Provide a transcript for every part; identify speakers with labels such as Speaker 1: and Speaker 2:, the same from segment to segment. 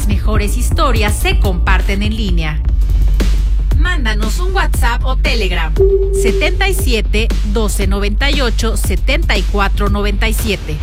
Speaker 1: las mejores historias se comparten en línea. Mándanos un WhatsApp o Telegram 77 12 98 74 97.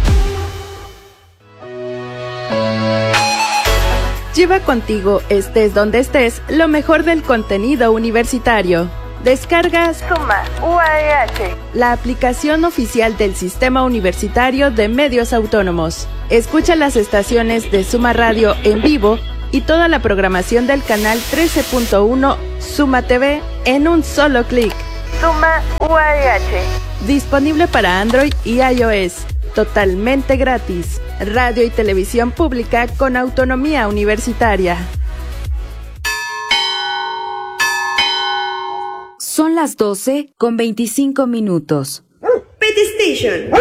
Speaker 2: Lleva contigo, estés donde estés, lo mejor del contenido universitario. Descarga Suma UAEH, la aplicación oficial del Sistema Universitario de Medios Autónomos. Escucha las estaciones de Suma Radio en vivo y toda la programación del canal 13.1 Suma TV en un solo clic. Suma UAEH. Disponible para Android y iOS. Totalmente gratis. Radio y televisión pública con autonomía universitaria.
Speaker 3: Son las 12:25.
Speaker 4: Pet Station.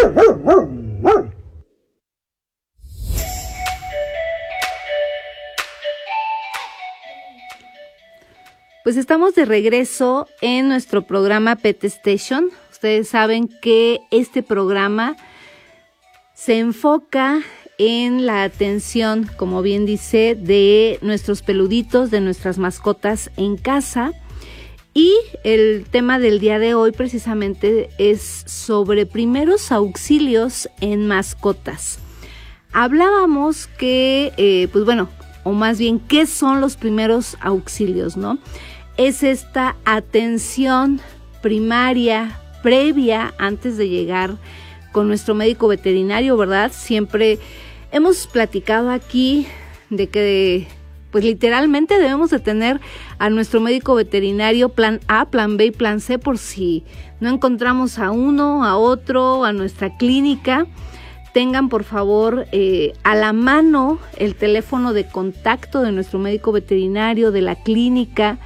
Speaker 5: Pues estamos de regreso en nuestro programa Pet Station. Ustedes saben que este programa se enfoca en la atención, como bien dice, de nuestros peluditos, de nuestras mascotas en casa. Y el tema del día de hoy precisamente es sobre primeros auxilios en mascotas. Hablábamos que, o más bien, ¿qué son los primeros auxilios, no? Es esta atención primaria, previa, antes de llegar con nuestro médico veterinario, ¿verdad? Siempre hemos platicado aquí de que, pues literalmente debemos de tener a nuestro médico veterinario plan A, plan B y plan C por si no encontramos a uno, a otro, a nuestra clínica. Tengan por favor a la mano el teléfono de contacto de nuestro médico veterinario, de la clínica,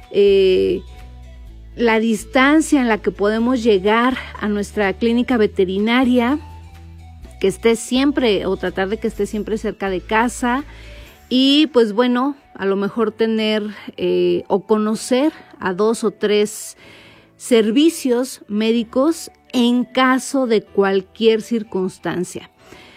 Speaker 5: la distancia en la que podemos llegar a nuestra clínica veterinaria, que esté siempre o tratar de que esté siempre cerca de casa y pues bueno, a lo mejor tener o conocer a 2 o 3 servicios médicos en caso de cualquier circunstancia.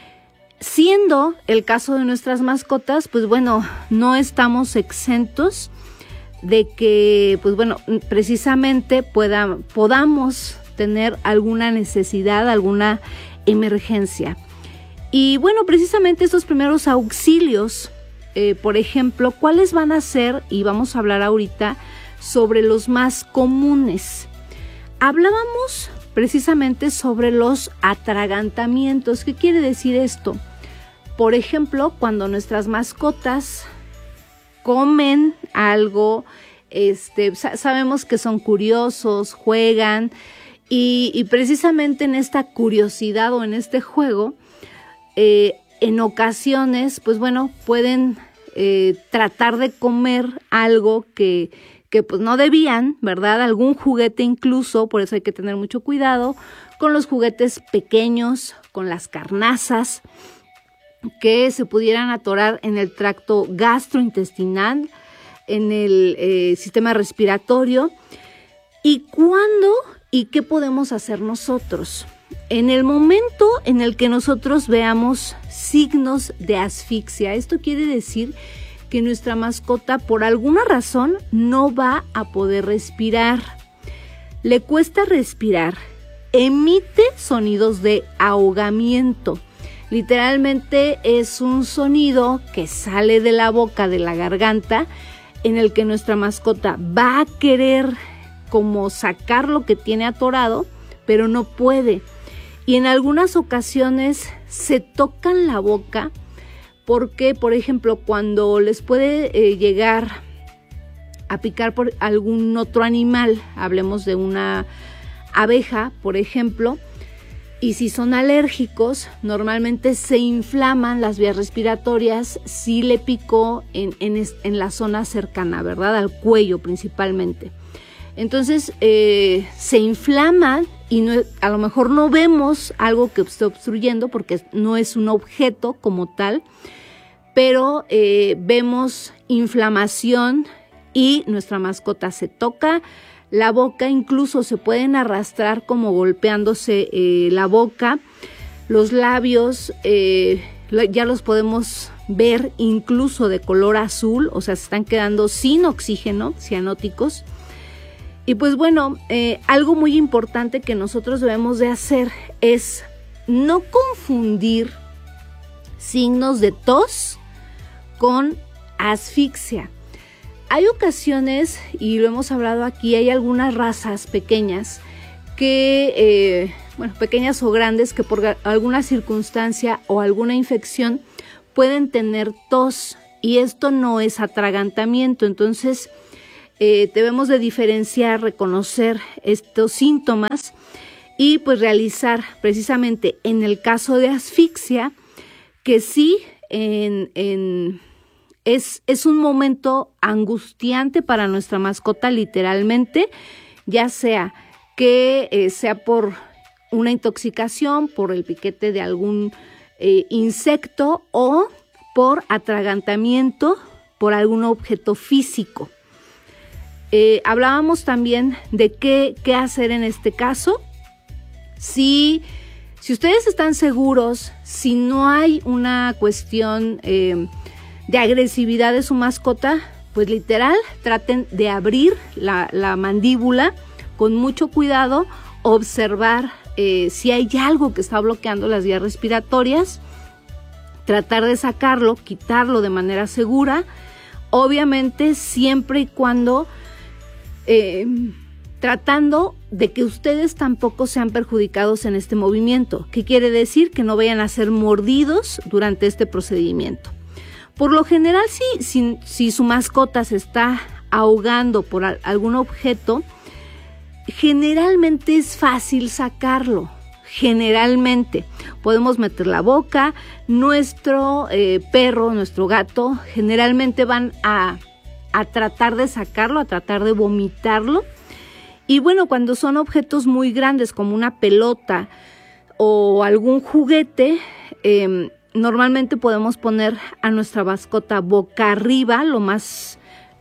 Speaker 5: Siendo el caso de nuestras mascotas, pues bueno, no estamos exentos de que, pues bueno, precisamente podamos tener alguna necesidad, alguna emergencia. Y bueno, precisamente estos primeros auxilios, por ejemplo, ¿cuáles van a ser? Y vamos a hablar ahorita sobre los más comunes. Hablábamos precisamente sobre los atragantamientos. ¿Qué quiere decir esto? Por ejemplo, cuando nuestras mascotas comen algo, sabemos que son curiosos, juegan y precisamente en esta curiosidad o en este juego, en ocasiones, pues bueno, pueden tratar de comer algo que pues no debían, ¿verdad? Algún juguete incluso, por eso hay que tener mucho cuidado con los juguetes pequeños, con las carnazas que se pudieran atorar en el tracto gastrointestinal, en el sistema respiratorio. ¿Y cuándo y qué podemos hacer nosotros? En el momento en el que nosotros veamos signos de asfixia, esto quiere decir que nuestra mascota por alguna razón no va a poder respirar, le cuesta respirar, emite sonidos de ahogamiento. Literalmente es un sonido que sale de la boca, de la garganta, en el que nuestra mascota va a querer como sacar lo que tiene atorado, pero no puede. Y en algunas ocasiones se tocan la boca porque, por ejemplo, cuando les puede llegar a picar por algún otro animal, hablemos de una abeja, por ejemplo, y si son alérgicos, normalmente se inflaman las vías respiratorias si le picó en la zona cercana, ¿verdad? Al cuello principalmente. Entonces se inflaman y a lo mejor no vemos algo que esté obstruyendo porque no es un objeto como tal, pero vemos inflamación y nuestra mascota se toca la boca, incluso se pueden arrastrar como golpeándose la boca, los labios, ya los podemos ver incluso de color azul, o sea, se están quedando sin oxígeno, cianóticos. Y pues bueno, algo muy importante que nosotros debemos de hacer es no confundir signos de tos con asfixia. Hay ocasiones, y lo hemos hablado aquí, hay algunas razas pequeñas que, pequeñas o grandes, que por alguna circunstancia o alguna infección pueden tener tos, y esto no es atragantamiento. Entonces debemos de diferenciar, reconocer estos síntomas y pues realizar precisamente en el caso de asfixia, que sí es un momento angustiante para nuestra mascota, literalmente, ya sea que sea por una intoxicación, por el piquete de algún insecto o por atragantamiento por algún objeto físico. Hablábamos también de qué hacer en este caso. Si ustedes están seguros, si no hay una cuestión de agresividad de su mascota, pues literal, traten de abrir la mandíbula con mucho cuidado, observar si hay algo que está bloqueando las vías respiratorias, tratar de sacarlo, quitarlo de manera segura, obviamente siempre y cuando tratando de que ustedes tampoco sean perjudicados en este movimiento. ¿Qué quiere decir? Que no vayan a ser mordidos durante este procedimiento. Por lo general, si su mascota se está ahogando por algún objeto, generalmente es fácil sacarlo. Generalmente podemos meter la boca. Nuestro perro, nuestro gato, generalmente van a tratar de sacarlo, a tratar de vomitarlo. Y bueno, cuando son objetos muy grandes como una pelota o algún juguete, normalmente podemos poner a nuestra mascota boca arriba, lo más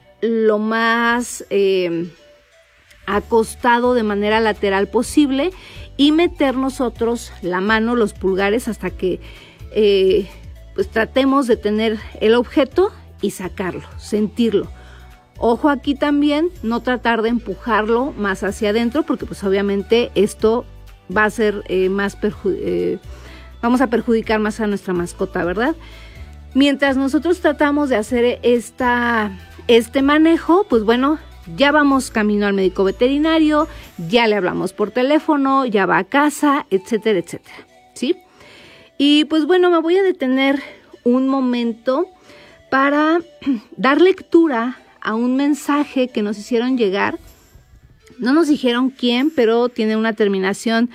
Speaker 5: acostado de manera lateral posible, y meter nosotros la mano, los pulgares, hasta que pues tratemos de tener el objeto y sacarlo, sentirlo. Ojo aquí también, no tratar de empujarlo más hacia adentro, porque pues obviamente esto va a ser vamos a perjudicar más a nuestra mascota, ¿verdad? Mientras nosotros tratamos de hacer este manejo, pues bueno, ya vamos camino al médico veterinario, ya le hablamos por teléfono, ya va a casa, etcétera, etcétera, ¿sí? Y pues bueno, me voy a detener un momento para dar lectura a un mensaje que nos hicieron llegar. No nos dijeron quién, pero tiene una terminación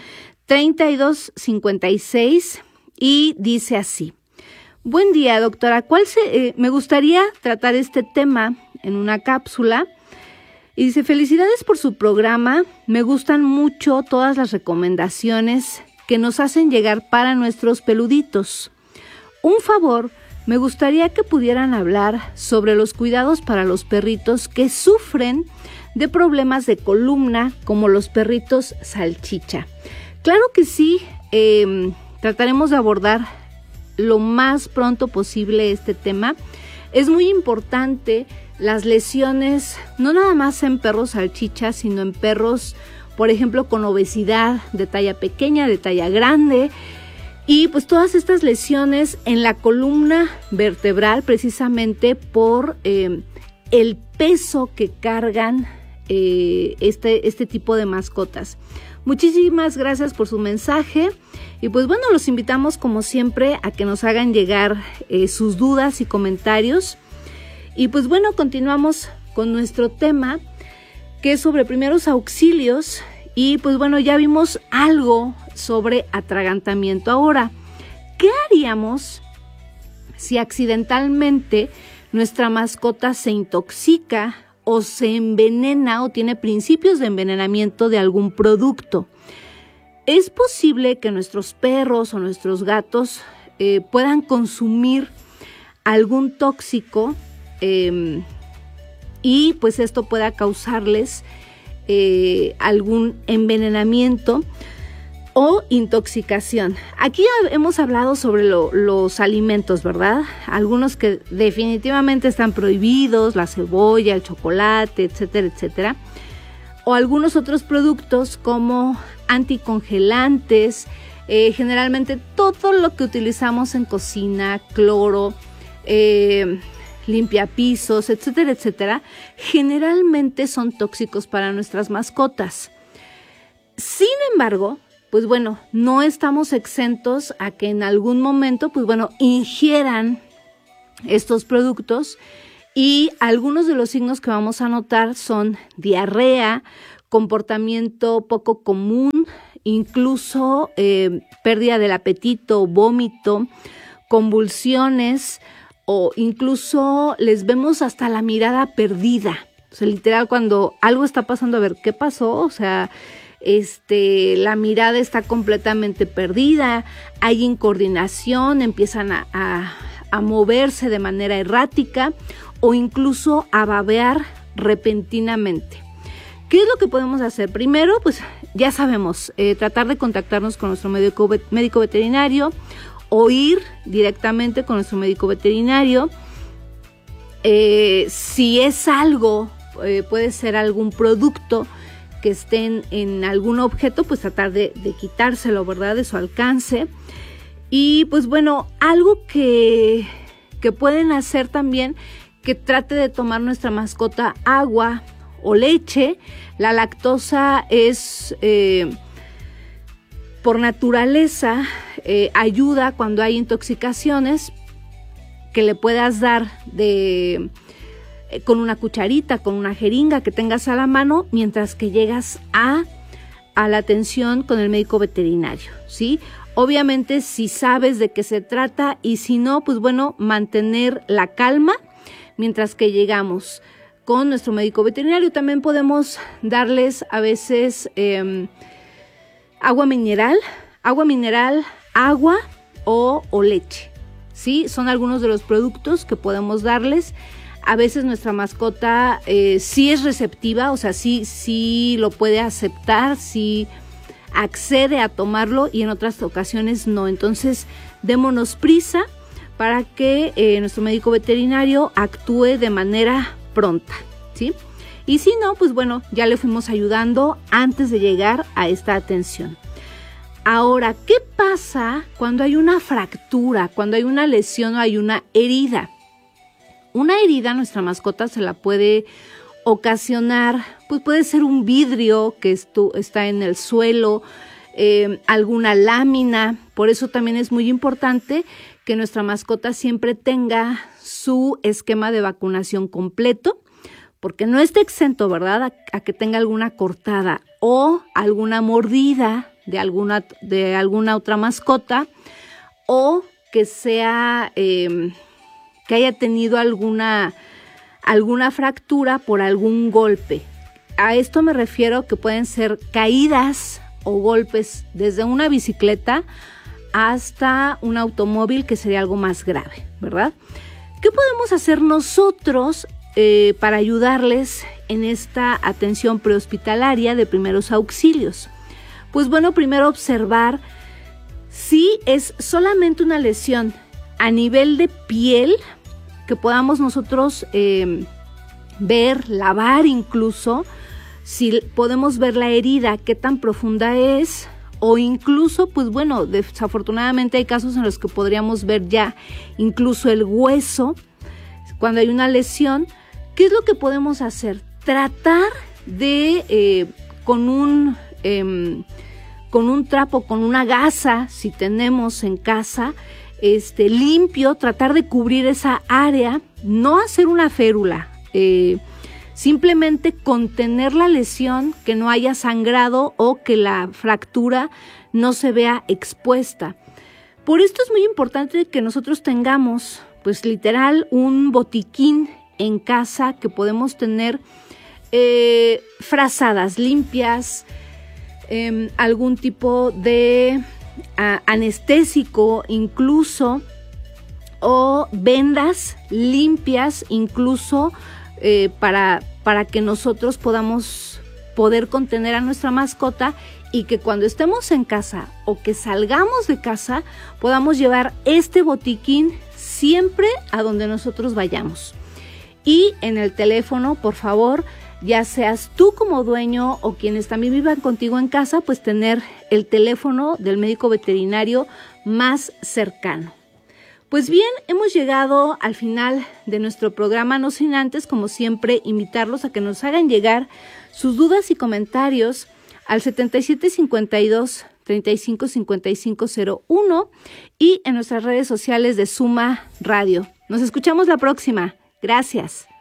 Speaker 5: 3256 y dice así: buen día, doctora, me gustaría tratar este tema en una cápsula. Y dice: felicidades por su programa, me gustan mucho todas las recomendaciones que nos hacen llegar para nuestros peluditos. Un favor, me gustaría que pudieran hablar sobre los cuidados para los perritos que sufren de problemas de columna, como los perritos salchicha. Claro que sí, trataremos de abordar lo más pronto posible este tema. Es muy importante las lesiones, no nada más en perros salchicha, sino en perros, por ejemplo, con obesidad de talla pequeña, de talla grande. Y pues todas estas lesiones en la columna vertebral, precisamente por el peso que cargan este tipo de mascotas. Muchísimas gracias por su mensaje. Y pues bueno, los invitamos como siempre a que nos hagan llegar sus dudas y comentarios. Y pues bueno, continuamos con nuestro tema, que es sobre primeros auxilios. Y pues bueno, ya vimos algo sobre atragantamiento. Ahora, ¿qué haríamos si accidentalmente nuestra mascota se intoxica o se envenena o tiene principios de envenenamiento de algún producto? Es posible que nuestros perros o nuestros gatos puedan consumir algún tóxico y pues esto pueda causarles algún envenenamiento. o intoxicación. Aquí ya hemos hablado sobre los alimentos, ¿verdad? Algunos que definitivamente están prohibidos, la cebolla, el chocolate, etcétera, etcétera. O algunos otros productos como anticongelantes, generalmente todo lo que utilizamos en cocina, cloro, limpiapisos, etcétera, etcétera, generalmente son tóxicos para nuestras mascotas. Sin embargo, pues bueno, no estamos exentos a que en algún momento, pues bueno, ingieran estos productos, y algunos de los signos que vamos a notar son diarrea, comportamiento poco común, incluso pérdida del apetito, vómito, convulsiones, o incluso les vemos hasta la mirada perdida. O sea, literal, cuando algo está pasando, a ver, ¿qué pasó? O sea, la mirada está completamente perdida, hay incoordinación, empiezan a moverse de manera errática o incluso a babear repentinamente. ¿Qué es lo que podemos hacer? Primero, pues ya sabemos, tratar de contactarnos con nuestro médico veterinario o ir directamente con nuestro médico veterinario. Si es algo, puede ser algún producto que estén en algún objeto, pues tratar de quitárselo, ¿verdad?, de su alcance. Y pues bueno, algo que pueden hacer también, que trate de tomar nuestra mascota agua o leche. La lactosa es, por naturaleza, ayuda cuando hay intoxicaciones, que le puedas dar con una cucharita, con una jeringa que tengas a la mano, mientras que llegas a la atención con el médico veterinario, ¿sí? Obviamente, si sabes de qué se trata, y si no, pues bueno, mantener la calma mientras que llegamos con nuestro médico veterinario. También podemos darles a veces agua mineral, agua o leche, ¿sí? Son algunos de los productos que podemos darles. A veces nuestra mascota sí es receptiva, o sea, sí lo puede aceptar, sí accede a tomarlo, y en otras ocasiones no. Entonces, démonos prisa para que nuestro médico veterinario actúe de manera pronta, ¿sí? Y si no, pues bueno, ya le fuimos ayudando antes de llegar a esta atención. Ahora, ¿qué pasa cuando hay una fractura, cuando hay una lesión o hay una herida? Una herida, nuestra mascota se la puede ocasionar, pues puede ser un vidrio que está en el suelo, alguna lámina. Por eso también es muy importante que nuestra mascota siempre tenga su esquema de vacunación completo, porque no esté exento, ¿verdad?, a que tenga alguna cortada o alguna mordida de alguna otra mascota, o que sea que haya tenido alguna fractura por algún golpe. A esto me refiero, que pueden ser caídas o golpes desde una bicicleta hasta un automóvil, que sería algo más grave, ¿verdad? ¿Qué podemos hacer nosotros para ayudarles en esta atención prehospitalaria de primeros auxilios? Pues bueno, primero observar si es solamente una lesión a nivel de piel, que podamos nosotros ver, lavar incluso, si podemos ver la herida, qué tan profunda es, o incluso, pues bueno, desafortunadamente hay casos en los que podríamos ver ya incluso el hueso cuando hay una lesión. ¿Qué es lo que podemos hacer? Tratar de, con un trapo, con una gasa, si tenemos en casa, limpio, tratar de cubrir esa área, no hacer una férula, simplemente contener la lesión, que no haya sangrado o que la fractura no se vea expuesta. Por esto es muy importante que nosotros tengamos, pues literal, un botiquín en casa, que podemos tener frazadas limpias, algún tipo de anestésico incluso, o vendas limpias incluso, para que nosotros poder contener a nuestra mascota y que cuando estemos en casa o que salgamos de casa podamos llevar este botiquín siempre a donde nosotros vayamos. Y en el teléfono, por favor, ya seas tú como dueño o quienes también vivan contigo en casa, pues tener el teléfono del médico veterinario más cercano. Pues bien, hemos llegado al final de nuestro programa, no sin antes, como siempre, invitarlos a que nos hagan llegar sus dudas y comentarios al 7752-355501 y en nuestras redes sociales de Suma Radio. Nos escuchamos la próxima. Gracias.